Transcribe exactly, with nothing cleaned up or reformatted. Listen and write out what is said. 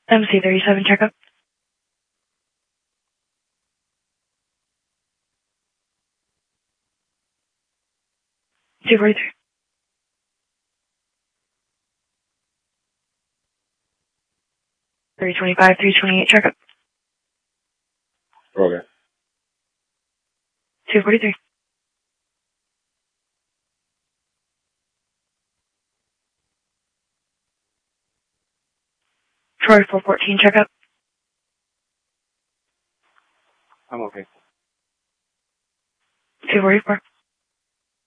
M C thirty-seven checkup. two forty-three. three twenty-five, three twenty-eight checkup. Okay. two forty-three. Troy four fourteen checkup. I'm okay. two forty-four.